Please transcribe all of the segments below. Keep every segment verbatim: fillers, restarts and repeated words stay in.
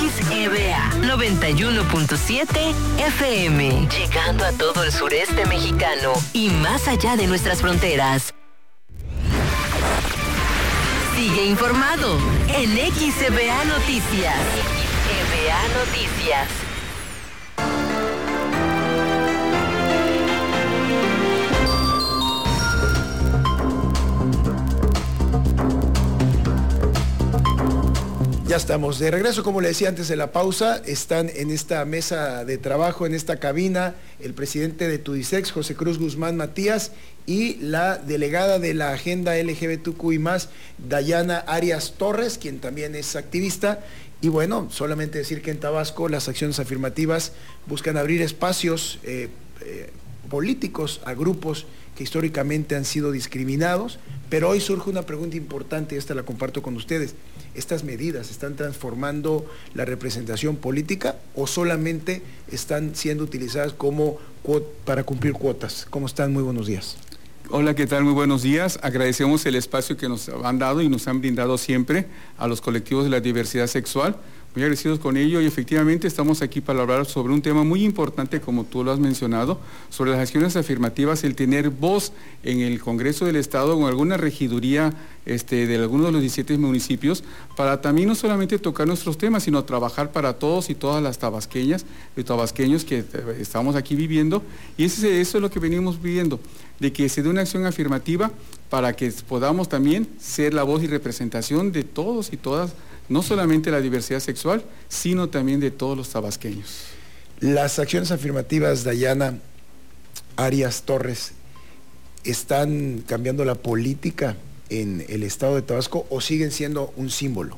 X E B A noventa y uno punto siete F M, llegando a todo el sureste mexicano y más allá de nuestras fronteras. Sigue informado en X E B A Noticias. X E B A Noticias. Ya estamos de regreso, como le decía antes de la pausa, están en esta mesa de trabajo, en esta cabina, el presidente de Tudisex, José Cruz Guzmán Matías, y la delegada de la agenda L G B T Q I más, Dayana Arias Torres, quien también es activista. Y bueno, solamente decir que en Tabasco las acciones afirmativas buscan abrir espacios eh, eh, políticos a grupos que históricamente han sido discriminados, pero hoy surge una pregunta importante y esta la comparto con ustedes. ¿Estas medidas están transformando la representación política o solamente están siendo utilizadas como para cumplir cuotas? ¿Cómo están? Muy buenos días. Hola, ¿qué tal? Muy buenos días. Agradecemos el espacio que nos han dado y nos han brindado siempre a los colectivos de la diversidad sexual. Muy agradecidos con ello y efectivamente estamos aquí para hablar sobre un tema muy importante, como tú lo has mencionado, sobre las acciones afirmativas, el tener voz en el Congreso del Estado o en alguna regiduría este, de alguno de los diecisiete municipios, para también no solamente tocar nuestros temas, sino trabajar para todos y todas las tabasqueñas y tabasqueños que estamos aquí viviendo. Y ese, eso es lo que venimos viviendo, de que se dé una acción afirmativa para que podamos también ser la voz y representación de todos y todas, no solamente la diversidad sexual, sino también de todos los tabasqueños. Las acciones afirmativas, Dayana Arias Torres, ¿están cambiando la política en el estado de Tabasco o siguen siendo un símbolo?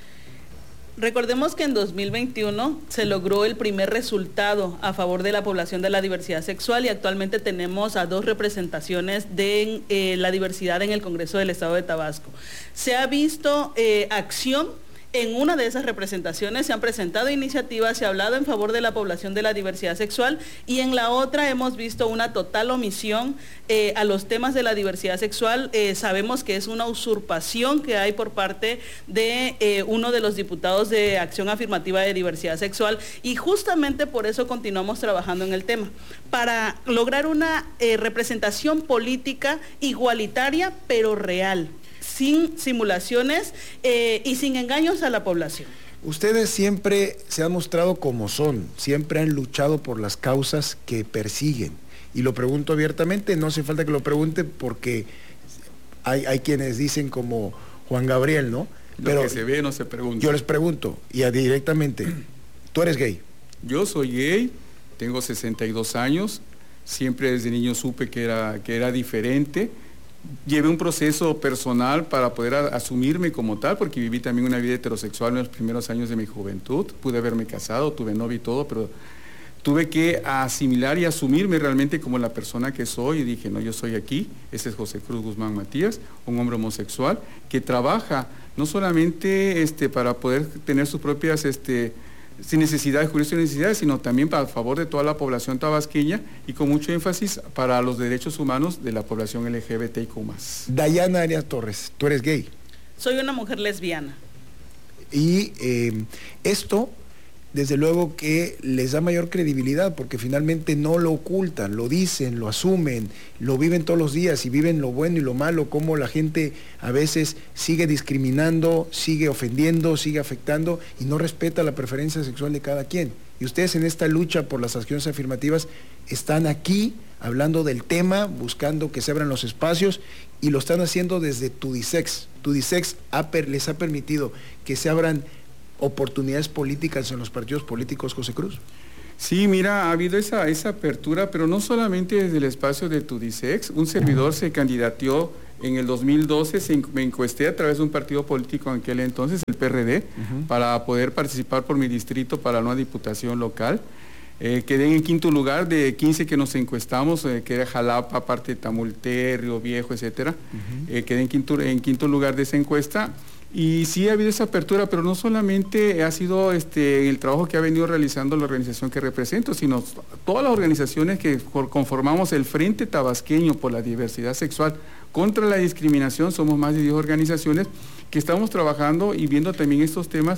Recordemos que en dos mil veintiuno se logró el primer resultado a favor de la población de la diversidad sexual y actualmente tenemos a dos representaciones de eh, la diversidad en el Congreso del Estado de Tabasco. Se ha visto eh, acción. En una de esas representaciones se han presentado iniciativas, se ha hablado en favor de la población de la diversidad sexual y en la otra hemos visto una total omisión eh, a los temas de la diversidad sexual. Eh, sabemos que es una usurpación que hay por parte de eh, uno de los diputados de Acción Afirmativa de Diversidad Sexual y justamente por eso continuamos trabajando en el tema, para lograr una eh, representación política igualitaria pero real, sin simulaciones eh, y sin engaños a la población. Ustedes siempre se han mostrado como son, siempre han luchado por las causas que persiguen. Y lo pregunto abiertamente, no hace falta que lo pregunte porque hay, hay quienes dicen como Juan Gabriel, ¿no? Pero lo que se ve no se pregunta. Yo les pregunto, y directamente, ¿tú eres gay? Yo soy gay, tengo sesenta y dos años, siempre desde niño supe que era, que era diferente. Llevé un proceso personal para poder a, asumirme como tal, porque viví también una vida heterosexual en los primeros años de mi juventud. Pude haberme casado, tuve novio y todo, pero tuve que asimilar y asumirme realmente como la persona que soy y dije, no, yo soy aquí. Ese es José Cruz Guzmán Matías, un hombre homosexual que trabaja no solamente este, para poder tener sus propias... Este, sin necesidad de cubrir sus necesidades, sino también para favor de toda la población tabasqueña y con mucho énfasis para los derechos humanos de la población L G B T I Q más. Dayana Arias Torres, ¿tú eres gay? Soy una mujer lesbiana. Y eh, esto, desde luego que les da mayor credibilidad, porque finalmente no lo ocultan, lo dicen, lo asumen, lo viven todos los días y viven lo bueno y lo malo, cómo la gente a veces sigue discriminando, sigue ofendiendo, sigue afectando y no respeta la preferencia sexual de cada quien. Y ustedes en esta lucha por las acciones afirmativas están aquí hablando del tema, buscando que se abran los espacios y lo están haciendo desde Tudisex. Tudisex ha per, les ha permitido que se abran oportunidades políticas en los partidos políticos, José Cruz. Sí, mira, ha habido esa, esa apertura, pero no solamente desde el espacio de Tudisex. Un servidor se candidateó en el dos mil doce, se, me encuesté a través de un partido político en aquel entonces, el P R D, uh-huh. para poder participar por mi distrito para una diputación local. Eh, quedé en el quinto lugar de quince que nos encuestamos, eh, que era Jalapa, aparte de Tamulté, Río Viejo, etcétera. Uh-huh. Eh, quedé en quinto, en quinto lugar de esa encuesta. Y sí ha habido esa apertura, pero no solamente ha sido este, el trabajo que ha venido realizando la organización que represento, sino todas las organizaciones que conformamos el Frente Tabasqueño por la Diversidad Sexual contra la Discriminación. Somos más de diez organizaciones que estamos trabajando y viendo también estos temas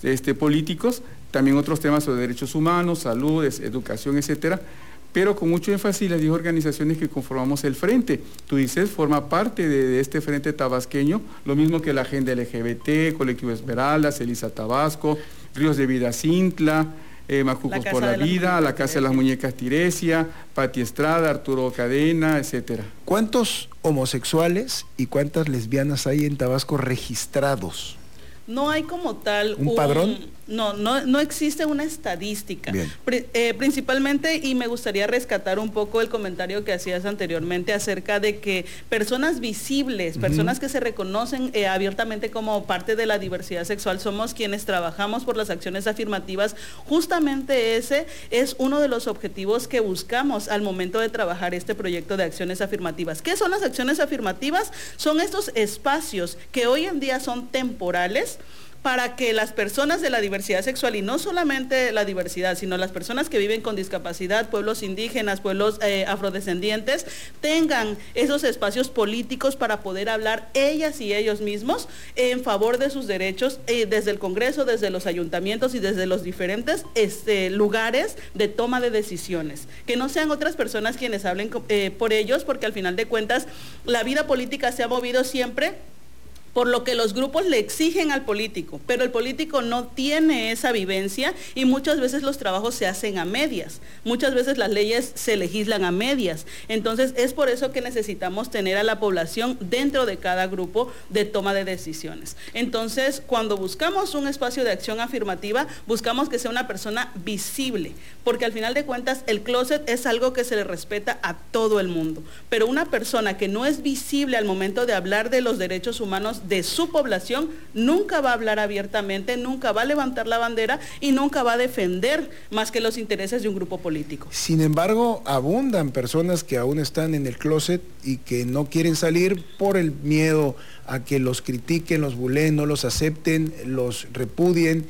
este, políticos, también otros temas sobre derechos humanos, salud, educación, etcétera, pero con mucho énfasis las diez organizaciones que conformamos el Frente. Tudisex forma parte de, de este Frente tabasqueño, lo mismo que la Agenda L G B T, Colectivo Esmeraldas, Elisa Tabasco, Ríos de Vida Cintla, eh, Macucos por la Vida, la Casa de las Muñecas Tiresia, Pati Estrada, Arturo Cadena, etcétera. ¿Cuántos homosexuales y cuántas lesbianas hay en Tabasco registrados? No hay como tal un, ¿Un padrón. No, no, no existe una estadística. Pri, eh, principalmente, y me gustaría rescatar un poco el comentario que hacías anteriormente acerca de que personas visibles, uh-huh. personas que se reconocen eh, abiertamente como parte de la diversidad sexual, somos quienes trabajamos por las acciones afirmativas. Justamente ese es uno de los objetivos que buscamos al momento de trabajar este proyecto de acciones afirmativas. ¿Qué son las acciones afirmativas? Son estos espacios que hoy en día son temporales, para que las personas de la diversidad sexual, y no solamente la diversidad, sino las personas que viven con discapacidad, pueblos indígenas, pueblos eh, afrodescendientes, tengan esos espacios políticos para poder hablar ellas y ellos mismos en favor de sus derechos, eh, desde el Congreso, desde los ayuntamientos y desde los diferentes este, lugares de toma de decisiones. Que no sean otras personas quienes hablen eh, por ellos, porque al final de cuentas la vida política se ha movido siempre por lo que los grupos le exigen al político, pero el político no tiene esa vivencia y muchas veces los trabajos se hacen a medias, muchas veces las leyes se legislan a medias. Entonces es por eso que necesitamos tener a la población dentro de cada grupo de toma de decisiones. Entonces, cuando buscamos un espacio de acción afirmativa, buscamos que sea una persona visible, porque al final de cuentas el closet es algo que se le respeta a todo el mundo, pero una persona que no es visible al momento de hablar de los derechos humanos de su población, nunca va a hablar abiertamente, nunca va a levantar la bandera y nunca va a defender más que los intereses de un grupo político. Sin embargo, abundan personas que aún están en el closet y que no quieren salir por el miedo a que los critiquen, los buleen, no los acepten, los repudien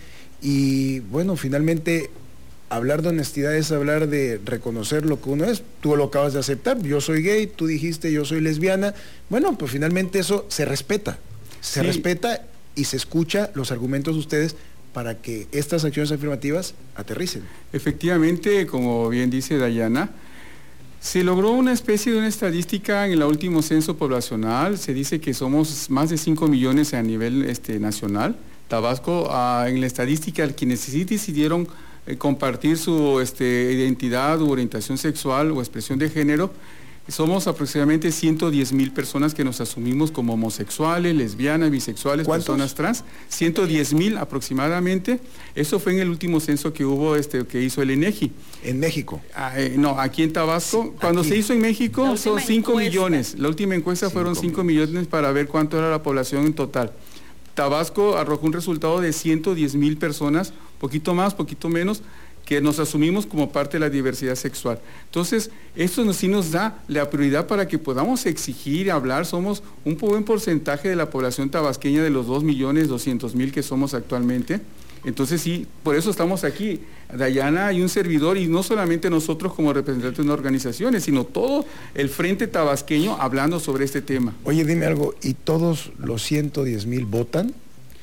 y bueno, finalmente hablar de honestidad es hablar de reconocer lo que uno es. Tú lo acabas de aceptar, yo soy gay, tú dijiste yo soy lesbiana. Bueno, pues finalmente eso se respeta. Se sí. respeta y se escucha los argumentos de ustedes para que estas acciones afirmativas aterricen. Efectivamente, como bien dice Dayana, se logró una especie de una estadística en el último censo poblacional. Se dice que somos más de cinco millones a nivel este, nacional. Tabasco, uh, en la estadística, quienes sí decidieron eh, compartir su este, identidad u orientación sexual o expresión de género, somos aproximadamente ciento diez mil personas que nos asumimos como homosexuales, lesbianas, bisexuales, ¿cuántos? Personas trans. ciento diez mil aproximadamente. Eso fue en el último censo que hubo, este, que hizo el INEGI. ¿En México? Ah, eh, no, aquí en Tabasco. Sí, Cuando aquí. se hizo en México son cinco millones. La última encuesta cinco fueron cinco millones para ver cuánto era la población en total. Tabasco arrojó un resultado de ciento diez mil personas, poquito más, poquito menos, que nos asumimos como parte de la diversidad sexual. Entonces, esto nos, sí nos da la prioridad para que podamos exigir, hablar. Somos un buen porcentaje de la población tabasqueña de los dos millones doscientos mil que somos actualmente. Entonces, sí, por eso estamos aquí. Dayana y un servidor, y no solamente nosotros como representantes de una organización, sino todo el Frente Tabasqueño hablando sobre este tema. Oye, dime algo, ¿y todos los ciento diez mil votan?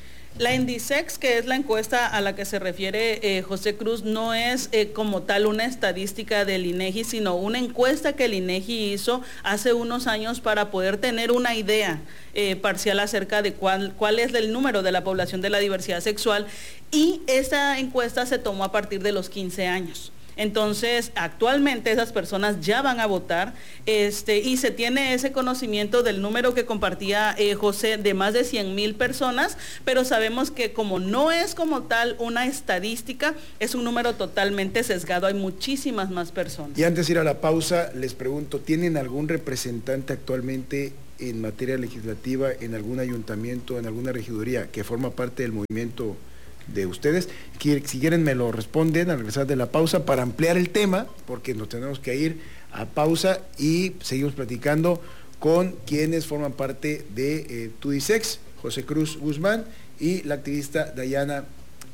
La Indicex, que es la encuesta a la que se refiere eh, José Cruz, no es eh, como tal una estadística del INEGI, sino una encuesta que el INEGI hizo hace unos años para poder tener una idea eh, parcial acerca de cuál, cuál es el número de la población de la diversidad sexual, y esa encuesta se tomó a partir de los quince años. Entonces, actualmente esas personas ya van a votar este, y se tiene ese conocimiento del número que compartía eh, José de más de cien mil personas, pero sabemos que como no es como tal una estadística, es un número totalmente sesgado, hay muchísimas más personas. Y antes de ir a la pausa, les pregunto, ¿tienen algún representante actualmente en materia legislativa, en algún ayuntamiento, en alguna regiduría que forma parte del movimiento de ustedes? Si quieren me lo responden al regresar de la pausa para ampliar el tema, porque nos tenemos que ir a pausa y seguimos platicando con quienes forman parte de eh, Tudisex, José Cruz Guzmán y la activista Dayana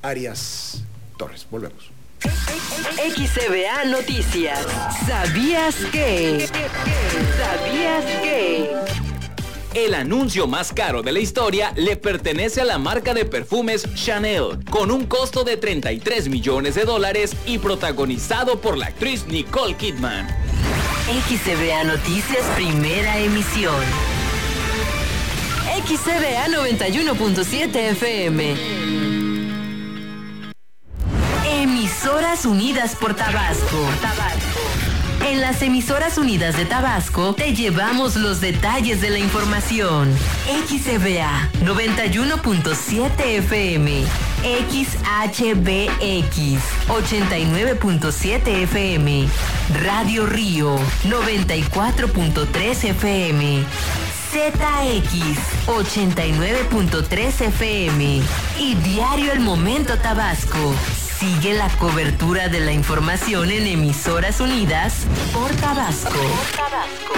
Arias Torres. Volvemos. X C B A Noticias. ¿Sabías que? ¿Sabías que? El anuncio más caro de la historia le pertenece a la marca de perfumes Chanel, con un costo de treinta y tres millones de dólares y protagonizado por la actriz Nicole Kidman. X C B A Noticias, primera emisión. X C B A noventa y uno punto siete F M. Emisoras Unidas por Tabasco. Tabasco. En las Emisoras Unidas de Tabasco te llevamos los detalles de la información. X C B A noventa y uno punto siete F M, X H B X ochenta y nueve punto siete F M, Radio Río noventa y cuatro punto tres F M, Z X ochenta y nueve punto tres F M y Diario El Momento Tabasco. Sigue la cobertura de la información en Emisoras Unidas por Tabasco. Por Tabasco.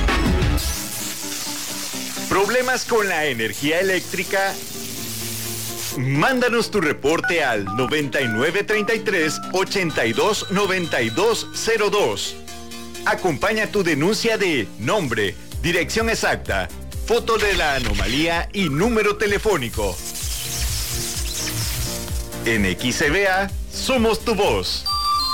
¿Problemas con la energía eléctrica? Mándanos tu reporte al noventa y nueve treinta y tres, ochenta y dos noventa y dos cero dos. Acompaña tu denuncia de nombre, dirección exacta, foto de la anomalía y número telefónico. En X C B A, somos tu voz.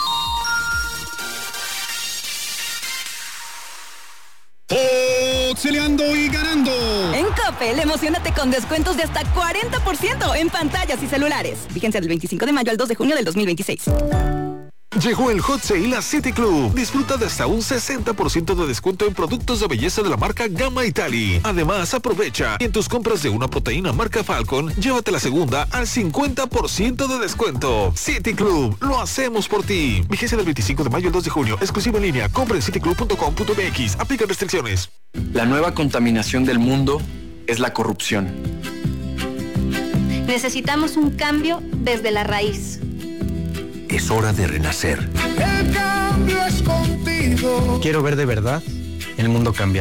Foxeleando y ganando. En Coppel, emocionate con descuentos de hasta cuarenta por ciento en pantallas y celulares. Vigencia del veinticinco de mayo al dos de junio del dos mil veintiséis. Llegó el Hot Sale a City Club. Disfruta de hasta un sesenta por ciento de descuento en productos de belleza de la marca Gamma Italy. Además, aprovecha y en tus compras de una proteína marca Falcon, llévate la segunda al cincuenta por ciento de descuento. City Club, lo hacemos por ti. Vigencia del veinticinco de mayo al dos de junio. Exclusivo en línea. Compra en cityclub punto com punto m x. Aplica restricciones. La nueva contaminación del mundo es la corrupción. Necesitamos un cambio desde la raíz. Es hora de renacer. El cambio es contigo. Quiero ver de verdad el mundo cambiar.